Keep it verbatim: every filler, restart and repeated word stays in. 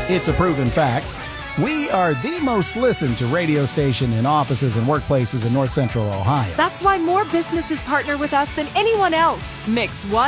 It's a proven fact. We are the most listened to radio station in offices and workplaces in North Central Ohio. That's why more businesses partner with us than anyone else. Mix one.